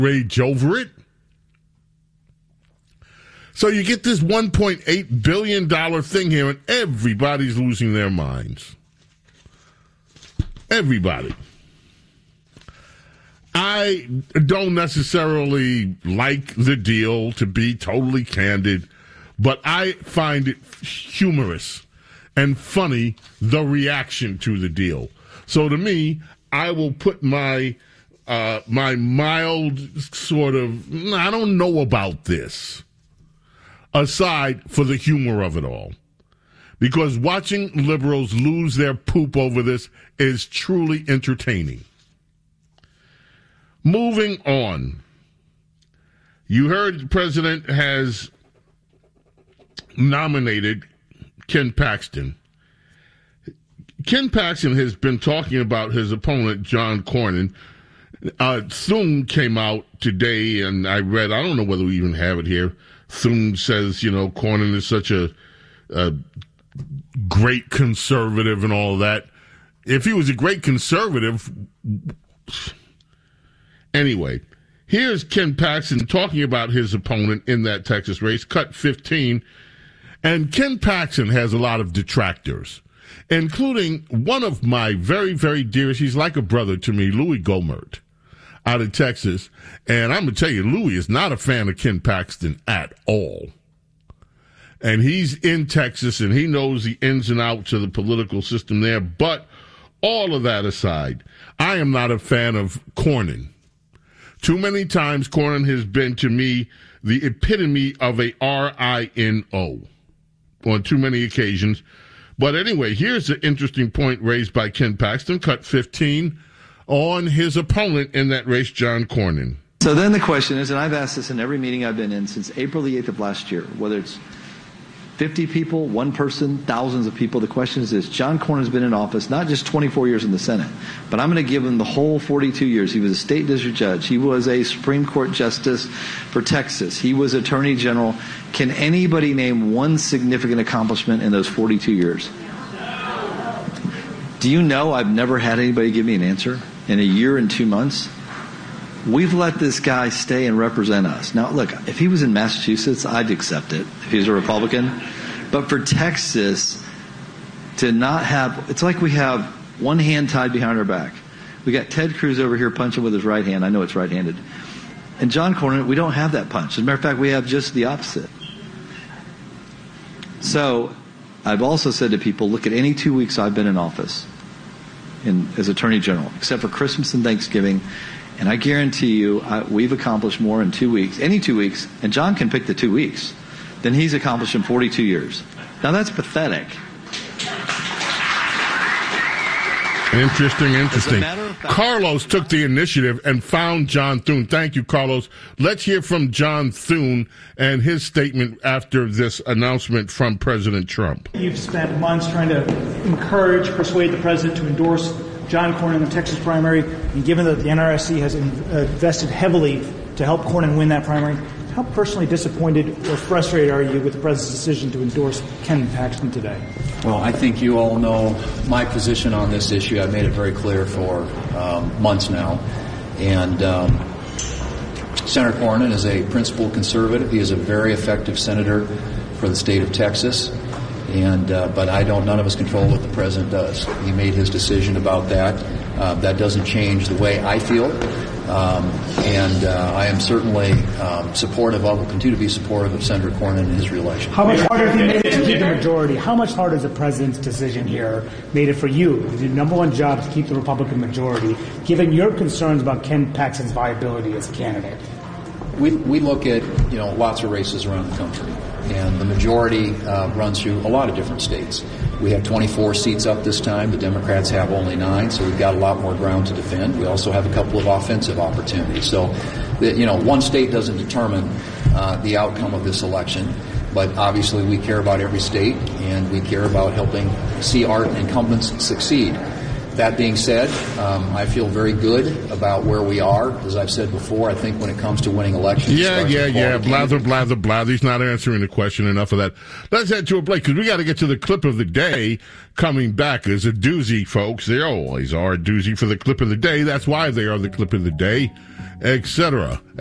rage over it. So you get this $1.8 billion thing here, and everybody's losing their minds. Everybody. I don't necessarily like the deal, to be totally candid, but I find it humorous and funny, the reaction to the deal. So to me, I will put my mild sort of, I don't know about this, aside for the humor of it all. Because watching liberals lose their poop over this is truly entertaining. Moving on. You heard the president has nominated Ken Paxton. Ken Paxton has been talking about his opponent, John Cornyn. Thune came out today, and I read, I don't know whether we even have it here. Thune says, Cornyn is such a great conservative and all that. If he was a great conservative... Anyway, here's Ken Paxton talking about his opponent in that Texas race, cut 15. And Ken Paxton has a lot of detractors, including one of my very, very dearest, he's like a brother to me, Louis Gohmert, out of Texas. And I'm going to tell you, Louis is not a fan of Ken Paxton at all. And he's in Texas, and he knows the ins and outs of the political system there. But all of that aside, I am not a fan of Cornyn. Too many times Cornyn has been, to me, the epitome of a RINO on too many occasions. But anyway, here's the interesting point raised by Ken Paxton, cut 15, on his opponent in that race, John Cornyn. So then the question is, and I've asked this in every meeting I've been in since April the 8th of last year, whether it's 50 people, one person, thousands of people, the question is this: John Cornyn's been in office not just 24 years in the Senate, but I'm going to give him the whole 42 years. He was a state district judge. He was a Supreme Court justice for Texas. He was Attorney General. Can anybody name one significant accomplishment in those 42 years? Do you know I've never had anybody give me an answer in a year and 2 months? We've let this guy stay and represent us. Now, look, if he was in Massachusetts, I'd accept it if he was a Republican. But for Texas to not have, it's like we have one hand tied behind our back. We got Ted Cruz over here punching with his right hand. I know it's right-handed. And John Cornyn, we don't have that punch. As a matter of fact, we have just the opposite. So I've also said to people, look at any 2 weeks I've been in office as Attorney General, except for Christmas and Thanksgiving. And I guarantee you, we've accomplished more in 2 weeks, any 2 weeks, and John can pick the 2 weeks, than he's accomplished in 42 years. Now, that's pathetic. Interesting. Carlos took the initiative and found John Thune. Thank you, Carlos. Let's hear from John Thune and his statement after this announcement from President Trump. You've spent months trying to persuade the president to endorse John Cornyn in the Texas primary, and given that the NRSC has invested heavily to help Cornyn win that primary, how personally disappointed or frustrated are you with the president's decision to endorse Ken Paxton today? Well, I think you all know my position on this issue. I've made it very clear for months now. And Senator Cornyn is a principled conservative. He is a very effective senator for the state of Texas. But none of us control what the president does. He made his decision about that. That doesn't change the way I feel. I am certainly supportive of, will continue to be supportive of Senator Cornyn and his reelection. How much harder has he made it to keep the majority? How much harder has the president's decision here made it for you? Your number one job is to keep the Republican majority, given your concerns about Ken Paxton's viability as a candidate. We look at lots of races around the country, and the majority runs through a lot of different states. We have 24 seats up this time. The Democrats have only 9, so we've got a lot more ground to defend. We also have a couple of offensive opportunities. So, one state doesn't determine the outcome of this election, but obviously we care about every state, and we care about helping see our incumbents succeed. That being said, I feel very good about where we are. As I've said before, I think when it comes to winning elections... Yeah. Blather. He's not answering the question. Enough of that. Let's head to a break, because we got to get to the clip of the day coming back. There's a doozy, folks. They always are a doozy for the clip of the day. That's why they are the clip of the day, etc.